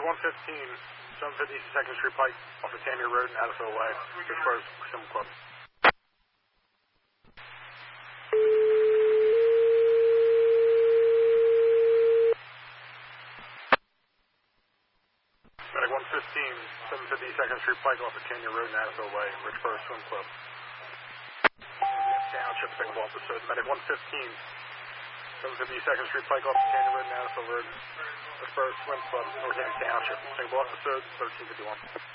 Medic 115, 750 2nd Street Pike, off of Tamier Road and Addisville Way, Pittsburgh Swim Club. Medic 115, 750 2nd Street Pike, off of Tamier Road and Addisville Way, Richburg Swim Club. Township, single officer. Medic 115, 750 2nd Street Pike, off of Tamier Road and Addisville Road, Richburg Swim Club, Northampton Township, single officer, 1351.